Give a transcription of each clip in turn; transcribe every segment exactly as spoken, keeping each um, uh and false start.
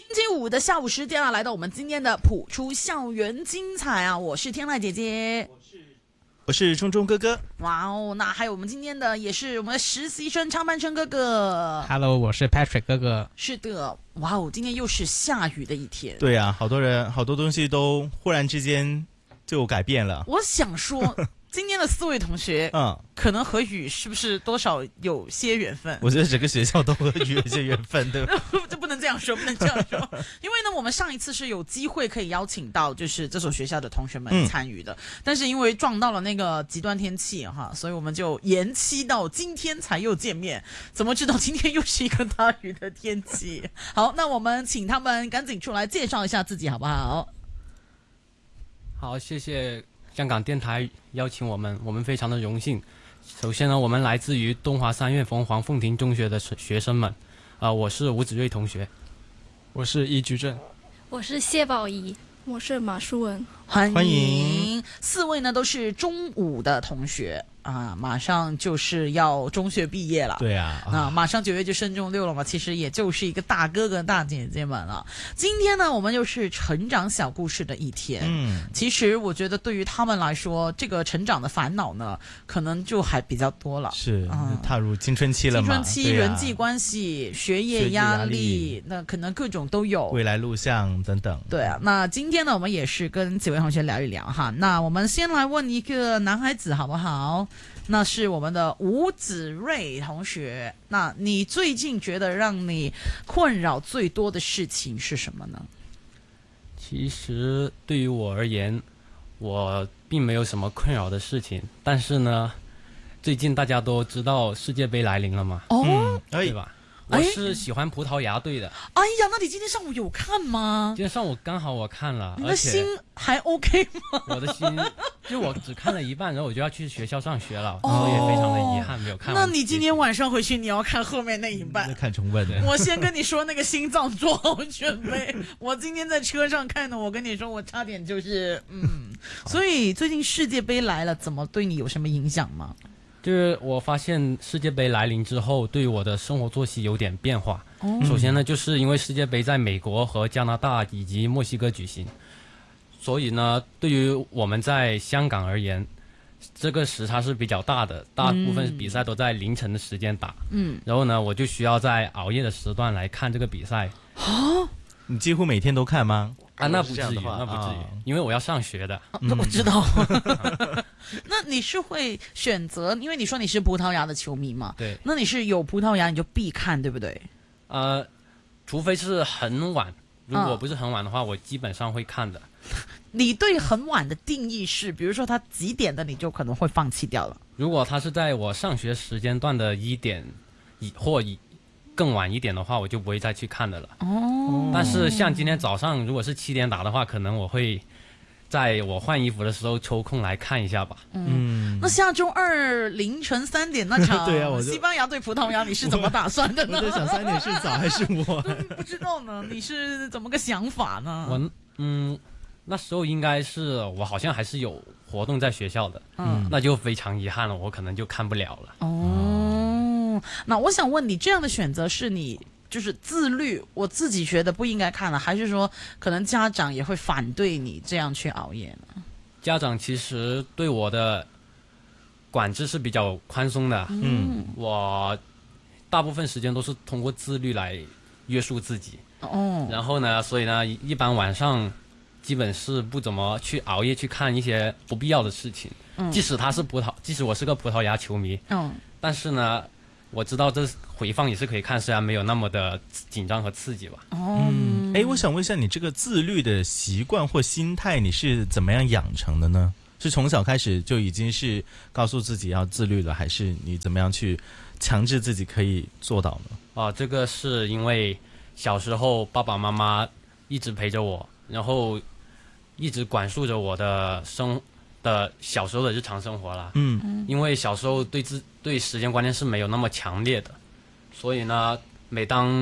星期五的下午时间啊，来到我们今天的普出校园精彩啊！我是天籁姐姐， 我是钟钟哥哥。 哇哦，那还有我们今天的也是我们的实习生昌班生哥哥。 Hello， 我是 Patrick 哥哥。 是的，哇哦，今天又是下雨的一天。 对啊，好多人好多东西都忽然之间就改变了。 我想说。今天的四位同学，嗯，可能和雨是不是多少有些缘分？ 我觉得整个学校都和雨有些缘分，对吧？ 这不能这样说，不能这样说，因为呢，我们上一次是有机会可以邀请到就是这所学校的同学们参与的，嗯、但是因为撞到了那个极端天气哈，所以我们就延期到今天才又见面。怎么知道今天又是一个大雨的天气？好，那我们请他们赶紧出来介绍一下自己，好不好？ 好，谢谢。香港电台邀请我们，我们非常的荣幸。首先呢，我们来自于东华三院凤凰凤亭中学的学生们，啊、呃，我是吴子睿同学， 我是易居正， 我是谢宝仪， 我是马淑文。 欢迎， 欢迎四位呢都是中五的同学啊，马上就是要中学毕业了。 对啊， 那马上九月就升中六了嘛，其实也就是一个大哥哥大姐姐们了。今天呢，我们又是成长小故事的一天。嗯，其实我觉得对于他们来说，这个成长的烦恼呢，可能就还比较多了。 是，嗯、踏入青春期了嘛？ 青春期、啊、人际关系、学业压力，那可能各种都有。 未来路向等等。 对啊，那今天呢，我们也是跟几位同学聊一聊哈。那我们先来问一个男孩子好不好？那是我们的吴子睿同学。那你最近觉得让你困扰最多的事情是什么呢？ 其实对于我而言，我并没有什么困扰的事情。但是呢，最近大家都知道世界杯来临了嘛？ 哦， 嗯、对吧？我是喜欢葡萄牙队的。 哎呀，那你今天上午有看吗？ 今天上午刚好我看了。 你的心还 OK 吗？ 我的心就我只看了一半，然后我就要去学校上学了，所以也非常的遗憾没有看完。 那你今天晚上回去你要看后面那一半， 看重温的。 我先跟你说，那个心脏做好准备。我今天在车上看的，我跟你说，我差点就是嗯。所以最近世界杯来了，怎么对你有什么影响吗？ 就是我发现世界杯来临之后，对我的生活作息有点变化。哦、首先呢，就是因为世界杯在美国和加拿大以及墨西哥举行，所以呢，对于我们在香港而言，这个时差是比较大的，大部分比赛都在凌晨的时间打。嗯，然后呢，我就需要在熬夜的时段来看这个比赛。 啊， 你几乎每天都看吗？ 啊，那不至于，那不至于，哦、因为我要上学的。 啊、我知道。那你是会选择，因为你说你是葡萄牙的球迷嘛？ 对。 那你是有葡萄牙你就必看，对不对？ 呃，除非是很晚，如果不是很晚的话，嗯、我基本上会看的。 你对很晚的定义是，比如说他几点的，你就可能会放弃掉了。 如果他是在我上学时间段的一点以或以更晚一点的话，我就不会再去看的了。哦。但是像今天早上，如果是七点打的话，可能我会在我换衣服的时候抽空来看一下吧。 嗯。那下周二凌晨三点那场对啊，我西班牙对葡萄牙，你是怎么打算的呢？ 我在想三点是早还是晚？ 不知道呢，你是怎么个想法呢？ 我嗯，那时候应该是我好像还是有活动在学校的，嗯，那就非常遗憾了，我可能就看不了了。 哦，那我想问你，这样的选择是你就是自律，我自己觉得不应该看了，还是说可能家长也会反对你这样去熬夜呢？ 家长其实对我的管制是比较宽松的，嗯，我大部分时间都是通过自律来约束自己。哦，然后呢，所以呢，一般晚上基本是不怎么去熬夜去看一些不必要的事情。嗯，即使他是葡萄，即使我是个葡萄牙球迷，嗯，但是呢，我知道这回放也是可以看，虽然没有那么的紧张和刺激吧。 哦， 嗯，哎，我想问一下，你这个自律的习惯或心态，你是怎么样养成的呢？是从小开始就已经是告诉自己要自律了，还是你怎么样去强制自己可以做到呢？ 啊，这个是因为小时候爸爸妈妈一直陪着我，然后一直管束着我的生的小时候的日常生活啦。嗯，因为小时候对自对时间观念是没有那么强烈的，所以呢，每当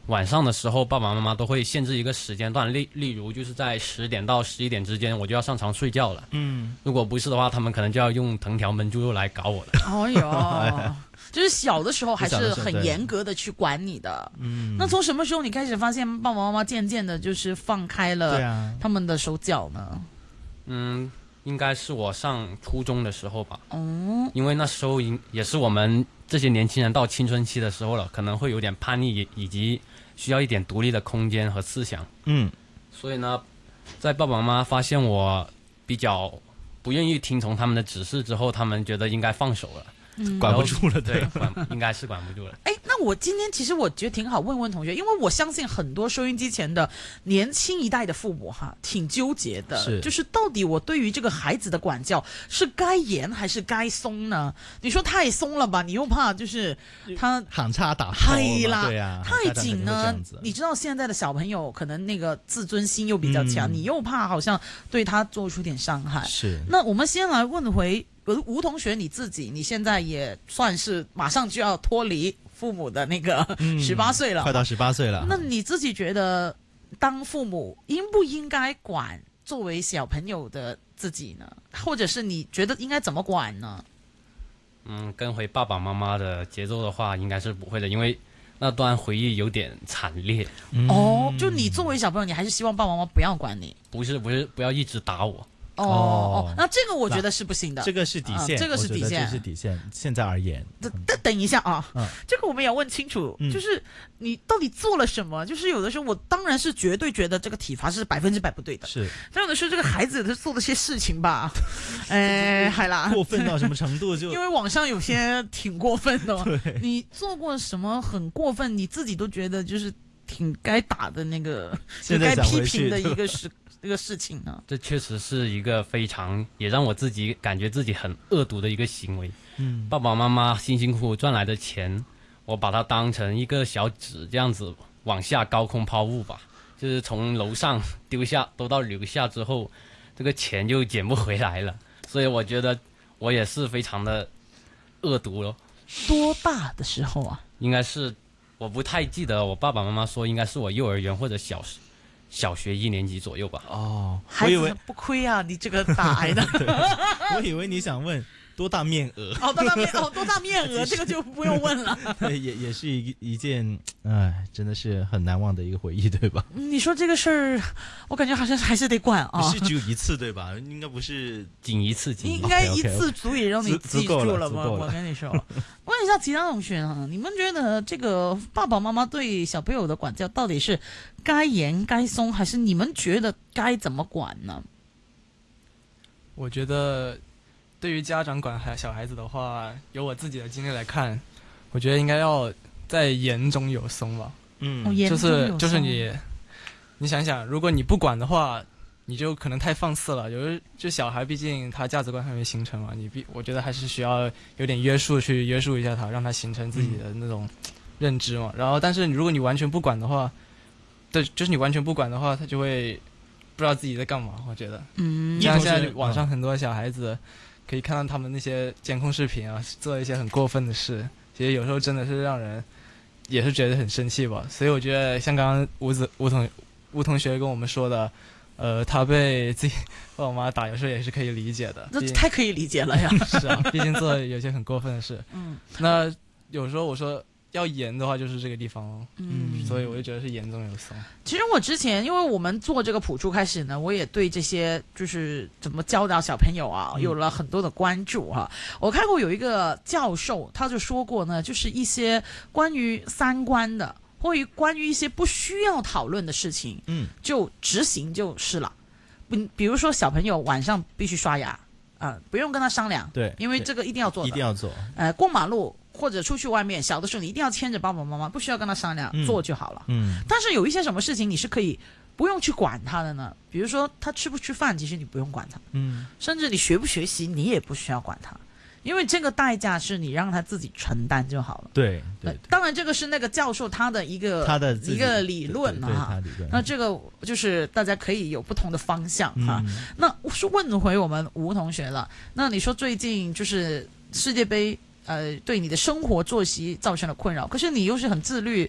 晚上的时候，爸爸妈妈都会限制一个时间段，例例如就是在十点到十一点之间，我就要上床睡觉了。嗯，如果不是的话，他们可能就要用藤条焖猪肉来搞我了。 哎呦，就是小的时候还是很严格的去管你的。嗯，那从什么时候你开始发现爸爸妈妈渐渐的就是放开了他们的手脚呢？ 嗯，应该是我上初中的时候吧。哦，因为那时候也是我们这些年轻人到青春期的时候了，可能会有点叛逆，以及需要一点独立的空间和思想。嗯，所以呢，在爸爸妈妈发现我比较不愿意听从他们的指示之后，他们觉得应该放手了。 嗯、管不住了， 对，管应该是管不住了。 哎，那我今天其实我觉得挺好问问同学，因为我相信很多收音机前的年轻一代的父母哈，挺纠结的，是就是到底我对于这个孩子的管教是该严还是该松呢？你说太松了吧，你又怕就是他行差打破啦， 对啊， 太紧呢，你知道现在的小朋友可能那个自尊心又比较强，嗯、你又怕好像对他做出点伤害。 是， 那我们先来问回。吴同学，你自己你现在也算是马上就要脱离父母的那个十八岁了、嗯， 快到十八岁了。 那你自己觉得，当父母应不应该管作为小朋友的自己呢？或者是你觉得应该怎么管呢？ 嗯，跟回爸爸妈妈的节奏的话，应该是不会的，因为那段回忆有点惨烈。 嗯、哦，就你作为小朋友，你还是希望爸爸妈妈不要管你？ 不是，不是，不要一直打我。 哦哦，那这个我觉得是不行的， 这个是底线， 嗯、这个是底线， 这是底线。现在而言， 等等等一下啊，嗯、这个我们也要问清楚，嗯、就是你到底做了什么？就是有的时候我当然是绝对觉得这个体罚是百分之百不对的， 是。 但有的时候这个孩子他做了些事情吧，哎，海啦， 过分到什么程度就？ 因为网上有些挺过分的，对，你做过什么很过分，你自己都觉得就是挺该打的那个，该批评的一个事。这个事情呢， 这确实是一个非常也让我自己感觉自己很恶毒的一个行为。嗯，爸爸妈妈辛辛苦苦赚来的钱，我把它当成一个小纸这样子往下高空抛物吧，就是从楼上丢下，丢到楼下之后，这个钱就捡不回来了。所以我觉得我也是非常的恶毒了。 多大的时候啊？ 应该是我不太记得，我爸爸妈妈说应该是我幼儿园或者小时。小学一年级左右吧。 哦， 孩子不亏啊，你这个打挨的。 我以为你想问多大面额。 哦，多大面哦，多大面额，这个就不用问了。 对，也也是一一件，哎，真的是很难忘的一个回忆，对吧？ 你说这个事儿，我感觉好像还是得管啊。 不是只有一次对吧？应该不是仅一次， 应该一次足以让你记住了吗？我跟你说，问一下其他同学啊，你们觉得这个爸爸妈妈对小朋友的管教到底是该严该松，还是你们觉得该怎么管呢？ 我觉得对于家长管孩小孩子的话，由我自己的经历来看，我觉得应该要在严中有松吧。 嗯， 就是就是你你想想，如果你不管的话，你就可能太放肆了。有的就小孩毕竟他价值观还没形成嘛，你必我觉得还是需要有点约束去约束一下他，让他形成自己的那种认知嘛。然后但是如果你完全不管的话，对，就是你完全不管的话，他就会不知道自己在干嘛。我觉得，嗯，像现在网上很多小孩子，可以看到他们那些监控视频啊，做一些很过分的事，其实有时候真的是让人也是觉得很生气吧。所以我觉得像刚刚吴子吴同吴同学跟我们说的，呃，他被自己爸爸妈妈打，有时候也是可以理解的。 那太可以理解了呀！ 是啊，毕竟做有些很过分的事。嗯，那有时候我说要严的话，就是这个地方哦。嗯，所以我就觉得是严中有松。 其实我之前，因为我们做这个普助开始呢，我也对这些就是怎么教导小朋友啊，有了很多的关注哈、啊。我看过有一个教授，他就说过呢，就是一些关于三观的。或于关于一些不需要讨论的事情，嗯，就执行就是了。比比如说小朋友晚上必须刷牙，啊、呃，不用跟他商量， 对， 因为这个一定要做的， 一定要做。 呃，过马路或者出去外面，小的时候你一定要牵着爸爸妈妈，不需要跟他商量，嗯、做就好了。嗯，但是有一些什么事情你是可以不用去管他的呢？比如说他吃不吃饭，其实你不用管他，嗯，甚至你学不学习，你也不需要管他。因为这个代价是你让他自己承担就好了。 对对、 呃，当然这个是那个教授他的一个他的一个理论啊。那这个就是大家可以有不同的方向哈、嗯。那我是问回我们吴同学了。那你说最近就是世界杯，呃，对你的生活作息造成了困扰，可是你又是很自律，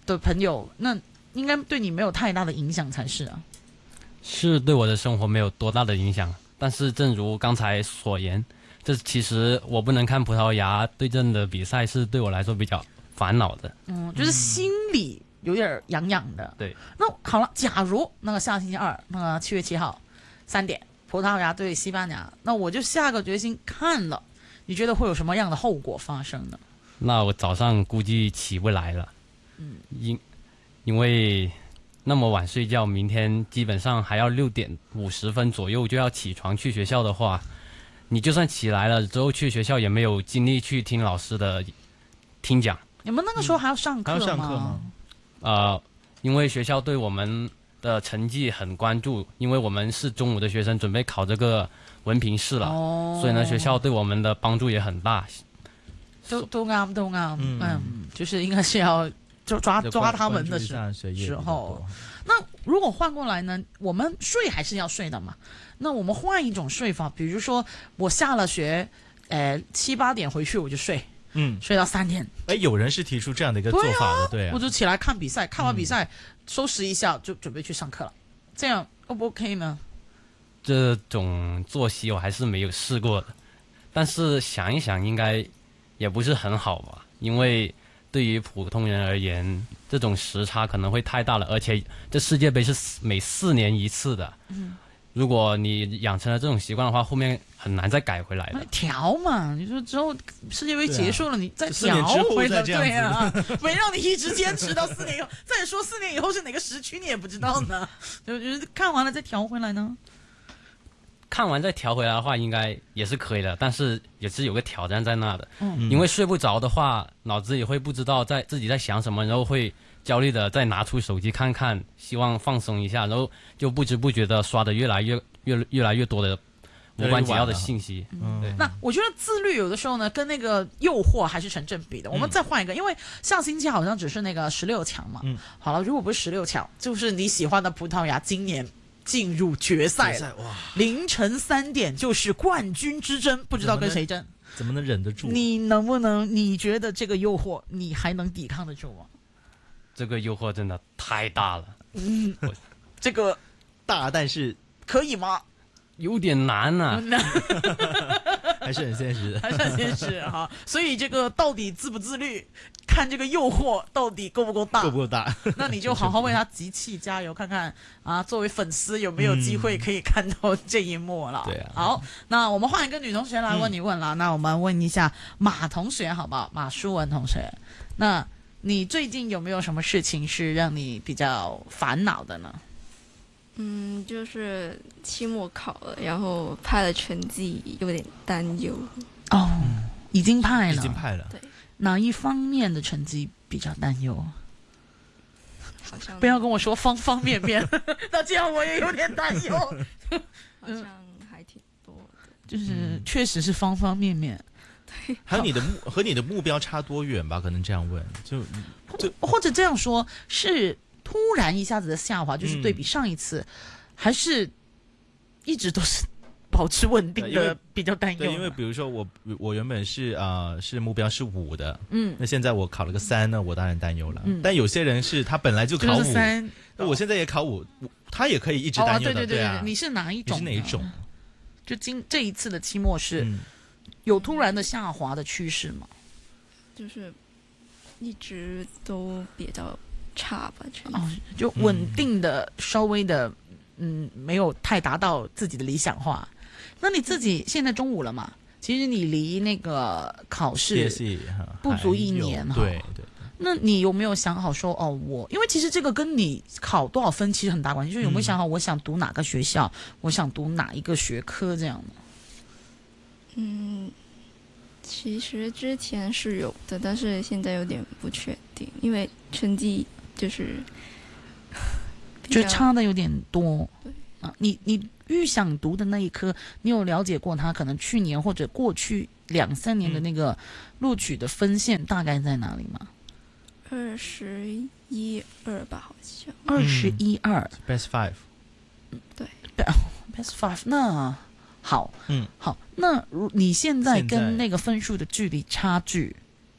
的朋友，那应该对你没有太大的影响才是啊。 是对我的生活没有多大的影响，但是正如刚才所言，这其实我不能看葡萄牙对阵的比赛，是对我来说比较烦恼的。 嗯，就是心里有点痒痒的。 对， 那好了，假如那个下星期二，那个七月七号三点，葡萄牙对西班牙，那我就下个决心看了，你觉得会有什么样的后果发生呢？ 那我早上估计起不来了，嗯，因因为那么晚睡觉，明天基本上还要六点五十分左右就要起床去学校的话，你就算起来了之后去学校，也没有精力去听老师的听讲。 你们那个时候还要上课吗？ 还要上课吗？ 呃，因为学校对我们的成绩很关注，因为我们是中午的学生，准备考这个文凭试了， 哦、 所以呢，学校对我们的帮助也很大。 都都啱都啱， 嗯嗯，就是应该是要就抓就抓他们的关注一下学业时比较候多。 那如果换过来呢？我们睡还是要睡的嘛？那我们换一种睡法，比如说我下了学，呃七八点回去我就睡， 嗯， 睡到三点。 哎，有人是提出这样的一个做法的，对啊， 我就起来看比赛，看完比赛、 嗯、 收拾一下就准备去上课了，这样 O 不 OK 呢？ 这种作息我还是没有试过的，但是想一想应该也不是很好吧，因为对于普通人而言，这种时差可能会太大了，而且这世界杯是每四年一次的，嗯，如果你养成了这种习惯的话，后面很难再改回来的。 调嘛，你说之后世界杯结束了，啊、你再调回来，对啊，没让你一直坚持到四年以后。再说四年以后是哪个时区，你也不知道呢。就是看完了再调回来呢。 看完再调回来的话，应该也是可以的，但是也是有个挑战在那的。 嗯， 因为睡不着的话，脑子也会不知道在自己在想什么，然后会焦虑的再拿出手机看看，希望放松一下，然后就不知不觉的刷的越来越越越来越多的无关紧要的信息。 嗯，对。那我觉得自律有的时候呢，跟那个诱惑还是成正比的。我们再换一个，因为上星期好像只是那个十六强嘛。嗯。好了，如果不是十六强，就是你喜欢的葡萄牙今年进入决赛了，哇！凌晨三点就是冠军之争，不知道跟谁争， 怎么能忍得住？ 你能不能？你觉得这个诱惑你还能抵抗得住吗？ 这个诱惑真的太大了， 嗯，这个大，但是可以吗？ 有点难呐、啊， 还是很现实的， 还是很现实哈。所以这个到底自不自律，看这个诱惑到底够不够大， 够不够大？ 那你就好好为他集气加油，看看啊，作为粉丝有没有机会可以看到这一幕了。 对啊。 好，那我们换一个女同学来问你问了，嗯、那我们问一下马同学好不好？马淑文同学，那你最近有没有什么事情是让你比较烦恼的呢？ 嗯，就是期末考了，然后派了成绩有点担忧。 哦，已经派了， 已经派了。 对， 哪一方面的成绩比较担忧？ 好像不要跟我说方方面面，那这样我也有点担忧。 好像还挺多的， 就是确实是方方面面。 对， 还有你的目和你的目标差多远吧？可能这样问，就就或者这样说，是突然一下子的下滑，就是对比上一次，嗯、还是一直都是保持稳定的，比较担忧。 对，因为比如说我我原本是啊、呃、是目标是五的， 嗯， 那现在我考了个三呢，我当然担忧了。 嗯， 但有些人是他本来就考五， 三， 那我现在也考五，他也可以一直担忧的。 哦、对对对对， 对啊， 你是哪一种？ 你是哪一种？ 就今这一次的期末是、嗯、有突然的下滑的趋势吗？ 就是一直都比较差吧， 哦，就稳定的，嗯、稍微的，嗯，没有太达到自己的理想化。那你自己现在中午了嘛？其实你离那个考试不足一年哈。 对对。 那你有没有想好说哦，我因为其实这个跟你考多少分其实很大关系，就有没有想好我想读哪个学校，嗯、我想读哪一个学科这样的？ 嗯，其实之前是有的，但是现在有点不确定，因为成绩就是就差的有点多。 对啊，你你预想读的那一科，你有了解过它可能去年或者过去两三年的那个录取的分线大概在哪里吗？ 二十一二吧，好像二十一二 ，Best Five， 对 ，Best Five， 那好， 嗯， 好，那如你现在现在跟那个分数的距离差距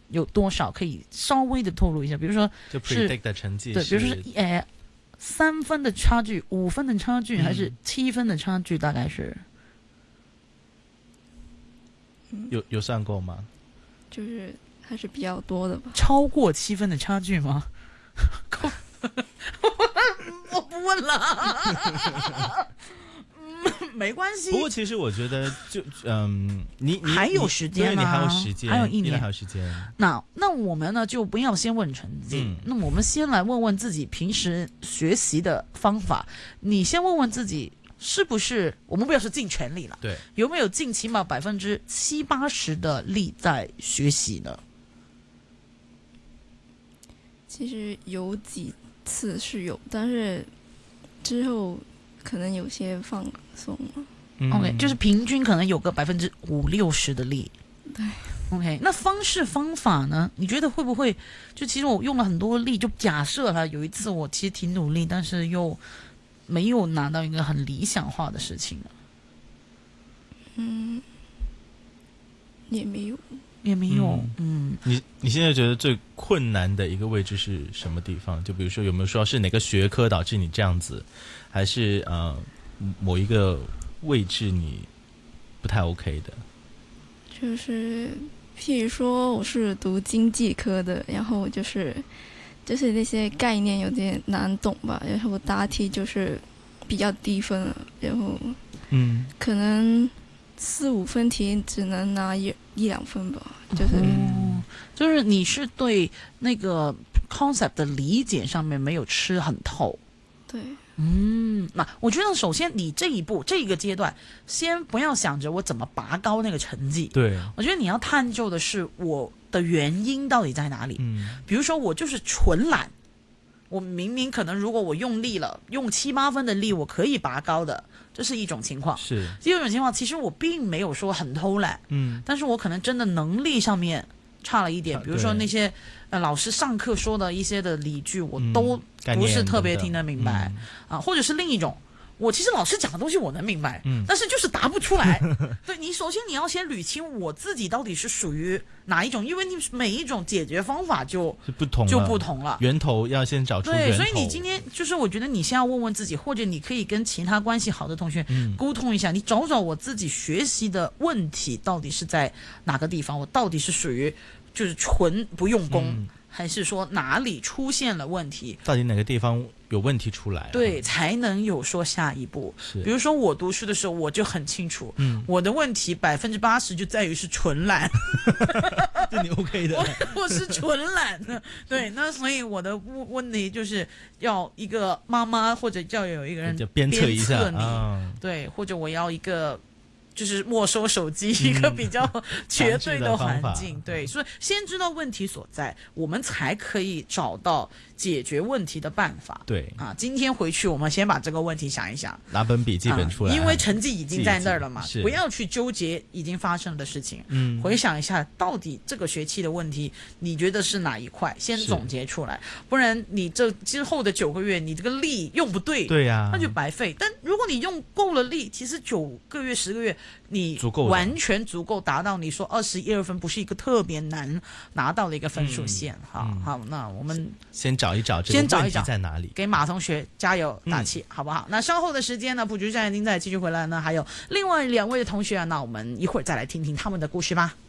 有多少？可以稍微的透露一下，比如说就 predict 的成绩对，比如说是呃三分的差距、五分的差距， 嗯、 还是七分的差距？大概是有有算过吗？ 就是还是比较多的吧。 超过七分的差距吗？我不问了。没关系。 不过其实我觉得就嗯，你你还有时间啊， 你还有时间， 还有一年， 还有时间。 那那我们呢就不要先问成绩，嗯、那我们先来问问自己平时学习的方法。你先问问自己是不是，我们不要说尽全力了， 对， 有没有尽起码百分之七八十的力在学习呢？ 其实有几次是有，但是之后可能有些放松了。 嗯、OK， 就是平均可能有个百分之五六十的力。 对。 OK， 那方式方法呢？你觉得会不会？就其实我用了很多力，就假设哈，有一次我其实挺努力，但是又没有拿到一个很理想化的事情呢。 嗯，也没有。 也没有，嗯， 嗯你你现在觉得最困难的一个位置是什么地方？就比如说有没有说是哪个学科导致你这样子，还是呃某一个位置你不太 OK 的？ 就是譬如说我是读经济科的，然后就是就是那些概念有点难懂吧，然后答题就是比较低分了，然后嗯，可能四五分题只能拿一一两分吧，就是、 嗯，就是你是对那个 concept 的理解上面没有吃很透。 对， 嗯，那我觉得首先你这一步这一个阶段，先不要想着我怎么拔高那个成绩， 对， 我觉得你要探究的是我的原因到底在哪里。 嗯， 比如说我就是纯懒，我明明可能如果我用力了，用七八分的力我可以拔高的。这是一种情况， 是第二种情况，其实我并没有说很偷懒，嗯，但是我可能真的能力上面差了一点，比如说那些呃老师上课说的一些的理据，我都不是特别听得明白、嗯、啊，或者是另一种。我其实老师讲的东西我能明白，嗯，但是就是答不出来。对，你首先你要先捋清我自己到底是属于哪一种，因为你每一种解决方法就是不同， 就不同了。 源头要先找出源头。 对，所以你今天就是我觉得你先要问问自己，或者你可以跟其他关系好的同学沟通一下，嗯、你找找我自己学习的问题到底是在哪个地方，我到底是属于就是纯不用功。嗯，还是说哪里出现了问题？ 到底哪个地方有问题出来、啊？ 对，才能有说下一步。是，比如说我读书的时候，我就很清楚，嗯，我的问题百分之八十就在于是纯懒， 这你 OK 的。 我, 我是纯懒的，对，那所以我的问题就是要一个妈妈或者要有一个人鞭策一下你， 啊、对，或者我要一个。就是没收手机一个比较绝对的环境、嗯、对，所以先知道问题所在，我们才可以找到解决问题的办法。 对啊， 今天回去我们先把这个问题想一想， 拿本笔记本出来、啊、 因为成绩已经在那儿了嘛，不要去纠结已经发生的事情。嗯，回想一下到底这个学期的问题你觉得是哪一块，先总结出来，不然你这之后的九个月你这个力用不对， 对呀、啊， 那就白费。但如果你用够了力，其实九个月十个月你完全足够达到你说二十一二分不是一个特别难拿到的一个分数线。嗯、好、嗯、好，那我们先找一找这个问题在哪里， 给马同学加油打气、嗯、好不好？那稍后的时间呢，卜局战丁再继续回来呢，还有另外两位的同学啊，那我们一会儿再来听听他们的故事吧。